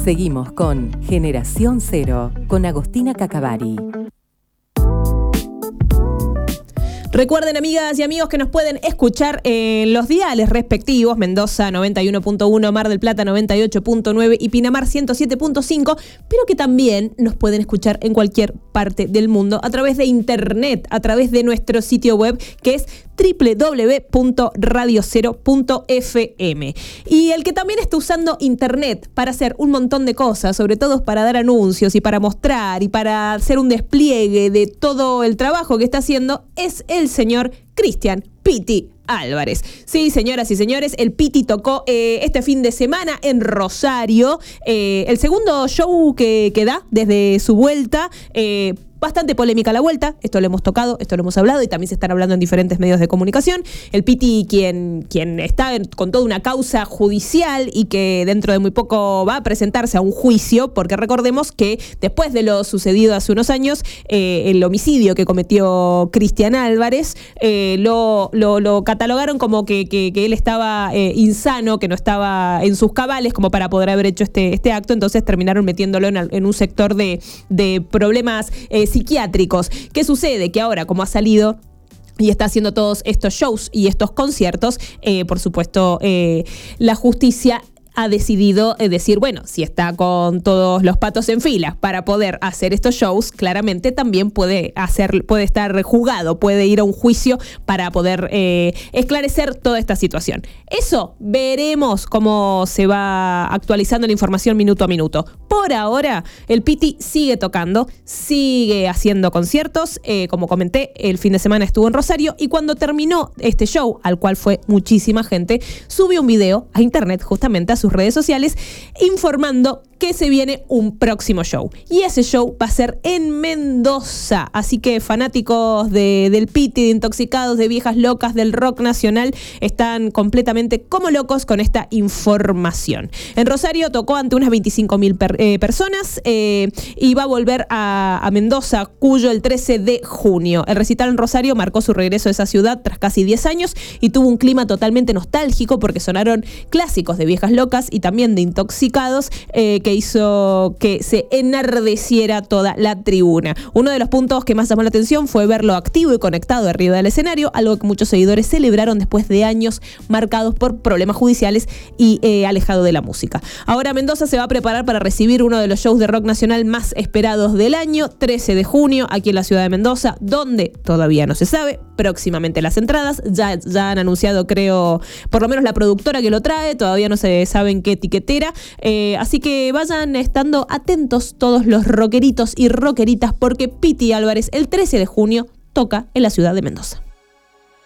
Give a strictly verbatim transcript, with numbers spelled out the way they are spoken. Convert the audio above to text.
Seguimos con Generación Cero, con Agostina Cacavari. Recuerden, amigas y amigos, que nos pueden escuchar en los diales respectivos: Mendoza noventa y uno punto uno, Mar del Plata noventa y ocho punto nueve y Pinamar ciento siete punto cinco, pero que también nos pueden escuchar en cualquier parte del mundo a través de internet, a través de nuestro sitio web, que es doble u doble u doble u punto radio cero punto efe eme. Y el que también está usando internet para hacer un montón de cosas, sobre todo para dar anuncios y para mostrar y para hacer un despliegue de todo el trabajo que está haciendo, es el señor Cristian Piti Álvarez. Sí, señoras y señores, el Piti tocó eh, este fin de semana en Rosario, eh, el segundo show que, que da desde su vuelta. eh, Bastante polémica la vuelta, esto lo hemos tocado, esto lo hemos hablado y también se están hablando en diferentes medios de comunicación. El Piti, quien, quien está en, con toda una causa judicial y que dentro de muy poco va a presentarse a un juicio, porque recordemos que después de lo sucedido hace unos años, eh, el homicidio que cometió Cristian Álvarez, eh, lo, lo, lo catalogaron como que, que, que él estaba eh, insano, que no estaba en sus cabales como para poder haber hecho este, este acto, entonces terminaron metiéndolo en, en un sector de, de problemas eh, psiquiátricos. ¿Qué sucede? Que ahora, como ha salido y está haciendo todos estos shows y estos conciertos, eh, por supuesto, eh, la justicia ha decidido eh, decir, bueno, si está con todos los patos en fila para poder hacer estos shows, claramente también puede hacer, puede estar juzgado, puede ir a un juicio para poder eh, esclarecer toda esta situación. Eso veremos cómo se va actualizando la información minuto a minuto. Por ahora, el Piti sigue tocando, sigue haciendo conciertos. Eh, como comenté, el fin de semana estuvo en Rosario y cuando terminó este show, al cual fue muchísima gente, subió un video a internet, justamente a su redes sociales, informando que se viene un próximo show. Y ese show va a ser en Mendoza. Así que fanáticos de, del Piti, de Intoxicados, de Viejas Locas, del rock nacional, están completamente como locos con esta información. En Rosario tocó ante unas veinticinco mil per, eh, personas eh, y va a volver a, a Mendoza, Cuyo, el trece de junio. El recital en Rosario marcó su regreso a esa ciudad tras casi diez años y tuvo un clima totalmente nostálgico porque sonaron clásicos de Viejas Locas y también de Intoxicados, eh, que hizo que se enardeciera toda la tribuna. Uno de los puntos que más llamó la atención fue verlo activo y conectado arriba del escenario, algo que muchos seguidores celebraron después de años marcados por problemas judiciales y eh, alejado de la música. Ahora Mendoza se va a preparar para recibir uno de los shows de rock nacional más esperados del año, trece de junio, aquí en la ciudad de Mendoza, donde todavía no se sabe, próximamente las entradas, ya, ya han anunciado, creo, por lo menos la productora que lo trae, todavía no se sabe en qué etiquetera, eh, así que vayan estando atentos todos los rockeritos y rockeritas porque Piti Álvarez el trece de junio toca en la ciudad de Mendoza.